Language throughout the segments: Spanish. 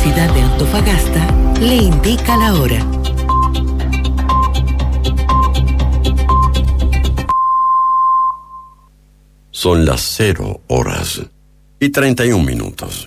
Universidad de Antofagasta le indica la hora. Son las 0:31.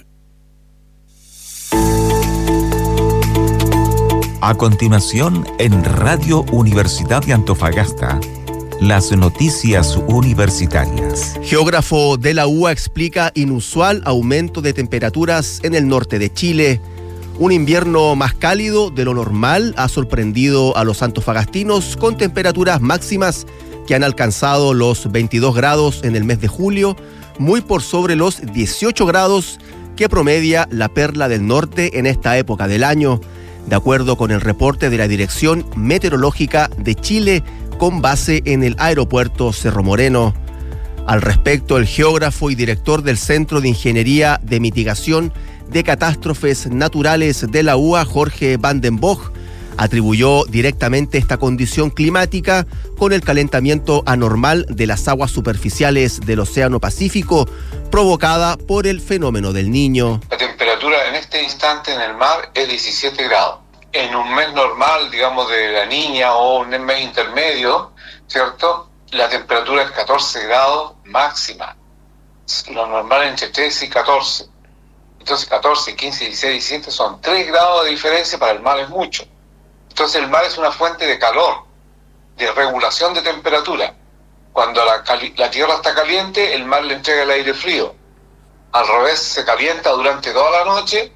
A continuación, en Radio Universidad de Antofagasta, las noticias universitarias. Geógrafo de la UA explica inusual aumento de temperaturas en el norte de Chile. Un invierno más cálido de lo normal ha sorprendido a los antofagastinos con temperaturas máximas que han alcanzado los 22 grados en el mes de julio, muy por sobre los 18 grados que promedia la Perla del Norte en esta época del año, de acuerdo con el reporte de la Dirección Meteorológica de Chile con base en el aeropuerto Cerro Moreno. Al respecto, el geógrafo y director del Centro de Ingeniería de Mitigación de Catástrofes Naturales de la UA, Jorge Van den Bosch, atribuyó directamente esta condición climática con el calentamiento anormal de las aguas superficiales del Océano Pacífico provocada por el fenómeno del Niño. La temperatura en este instante en el mar es 17 grados. En un mes normal, digamos, de la Niña o un mes intermedio, ¿cierto? La temperatura es 14 grados máxima. Lo normal entre 13 y 14. Entonces 14, 15, 16, 17 son 3 grados de diferencia, para el mar es mucho. Entonces el mar es una fuente de calor, de regulación de temperatura. Cuando la tierra está caliente, el mar le entrega el aire frío. Al revés, se calienta durante toda la noche,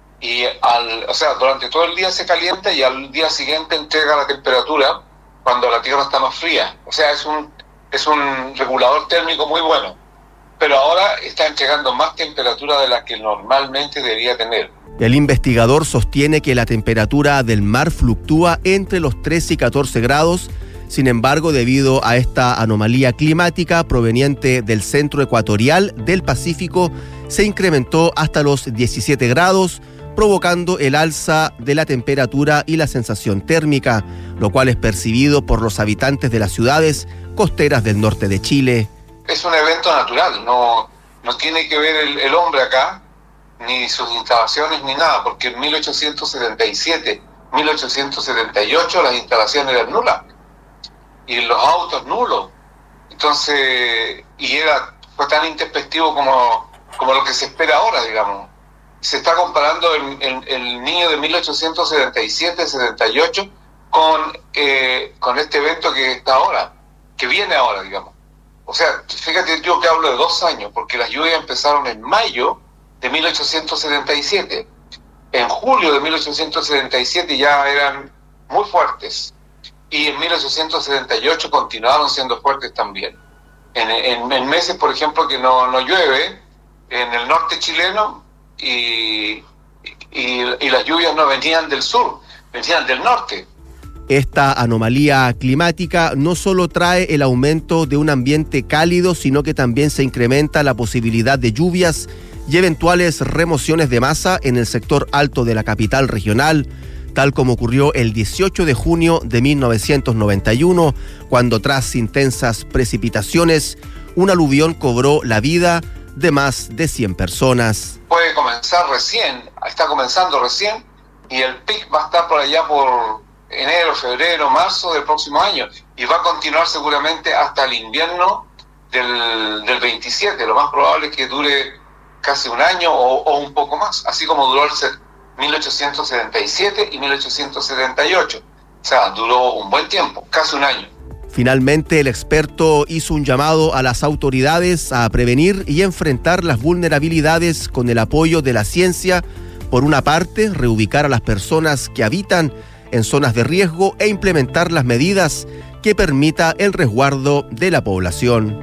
durante todo el día se calienta y al día siguiente entrega la temperatura cuando la tierra está más fría. O sea, es un regulador térmico muy bueno. Pero ahora está entregando más temperatura de la que normalmente debería tener. El investigador sostiene que la temperatura del mar fluctúa entre los 13 y 14 grados. Sin embargo, debido a esta anomalía climática proveniente del centro ecuatorial del Pacífico, se incrementó hasta los 17 grados, provocando el alza de la temperatura y la sensación térmica, lo cual es percibido por los habitantes de las ciudades costeras del norte de Chile. Es un evento natural, no tiene que ver el hombre acá, ni sus instalaciones ni nada, porque en 1877, 1878 las instalaciones eran nulas y los autos nulos. Entonces, fue tan intempestivo como lo que se espera ahora, digamos. Se está comparando el niño de 1877-78 con este evento que está ahora, que viene ahora, digamos. O sea, fíjate, yo que hablo de 2 años, porque las lluvias empezaron en mayo de 1877. En julio de 1877 ya eran muy fuertes. Y en 1878 continuaron siendo fuertes también. En meses, por ejemplo, que no llueve, en el norte chileno, y las lluvias no venían del sur, venían del norte. Esta anomalía climática no solo trae el aumento de un ambiente cálido, sino que también se incrementa la posibilidad de lluvias y eventuales remociones de masa en el sector alto de la capital regional, tal como ocurrió el 18 de junio de 1991, cuando tras intensas precipitaciones, un aluvión cobró la vida de más de 100 personas. Puede comenzar recién, está comenzando recién, y el pic va a estar por allá por enero, febrero, marzo del próximo año, y va a continuar seguramente hasta el invierno del 27. Lo más probable es que dure casi un año o un poco más, así como duró el 1877 y 1878. O sea, duró un buen tiempo, casi un año. Finalmente, el experto hizo un llamado a las autoridades a prevenir y enfrentar las vulnerabilidades con el apoyo de la ciencia. Por una parte, reubicar a las personas que habitan en zonas de riesgo e implementar las medidas que permita el resguardo de la población.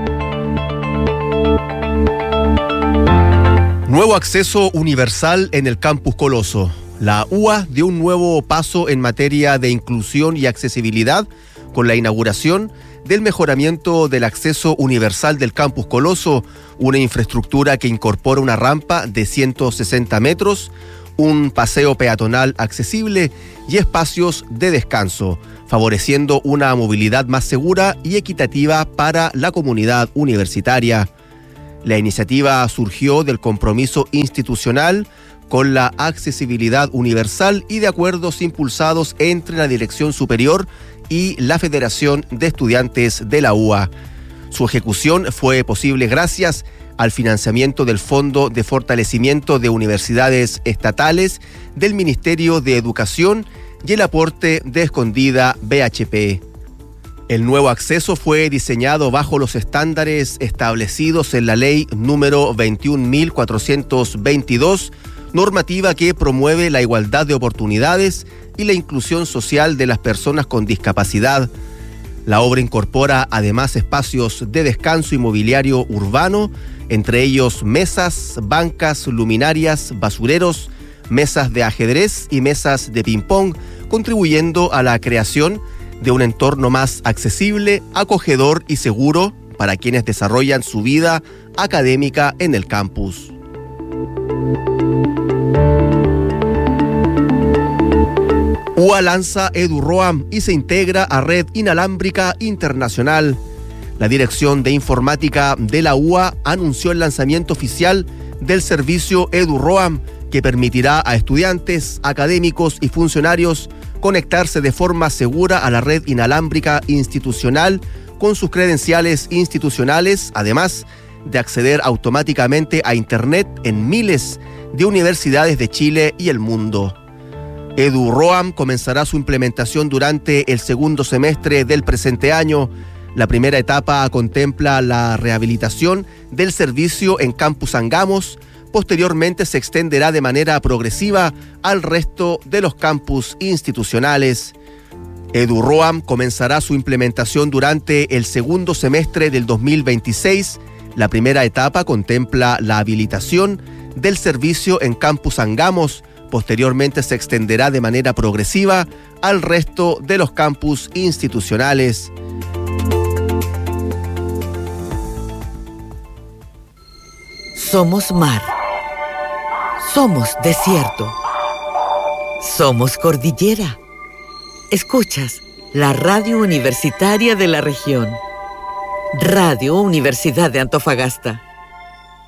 Nuevo acceso universal en el Campus Coloso. La UA dio un nuevo paso en materia de inclusión y accesibilidad con la inauguración del mejoramiento del acceso universal del Campus Coloso, una infraestructura que incorpora una rampa de 160 metros, un paseo peatonal accesible y espacios de descanso, favoreciendo una movilidad más segura y equitativa para la comunidad universitaria. La iniciativa surgió del compromiso institucional con la accesibilidad universal y de acuerdos impulsados entre la Dirección Superior y la Federación de Estudiantes de la UA. Su ejecución fue posible gracias al financiamiento del Fondo de Fortalecimiento de Universidades Estatales del Ministerio de Educación y el aporte de Escondida BHP. El nuevo acceso fue diseñado bajo los estándares establecidos en la Ley número 21.422, normativa que promueve la igualdad de oportunidades y la inclusión social de las personas con discapacidad. La obra incorpora además espacios de descanso y mobiliario urbano, entre ellos mesas, bancas, luminarias, basureros, mesas de ajedrez y mesas de ping-pong, contribuyendo a la creación de un entorno más accesible, acogedor y seguro para quienes desarrollan su vida académica en el campus. UA lanza EduRoam y se integra a Red Inalámbrica Internacional. La Dirección de Informática de la UA anunció el lanzamiento oficial del servicio EduRoam, que permitirá a estudiantes, académicos y funcionarios conectarse de forma segura a la red inalámbrica institucional con sus credenciales institucionales, además de acceder automáticamente a Internet en miles de universidades de Chile y el mundo. EduRoam comenzará su implementación durante el segundo semestre del presente año. La primera etapa contempla la rehabilitación del servicio en Campus Angamos. Posteriormente se extenderá de manera progresiva al resto de los campus institucionales. EduRoam comenzará su implementación durante el segundo semestre del 2026. La primera etapa contempla la habilitación del servicio en Campus Angamos. Posteriormente se extenderá de manera progresiva al resto de los campus institucionales. Somos mar. Somos desierto. Somos cordillera. Escuchas la radio universitaria de la región. Radio Universidad de Antofagasta.